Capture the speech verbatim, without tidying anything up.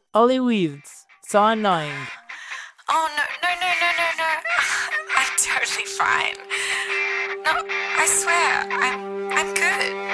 Ollie Weeds. So annoying. Oh, no, no, no, no, no, no. I'm totally fine. No, I swear, I'm, I'm good.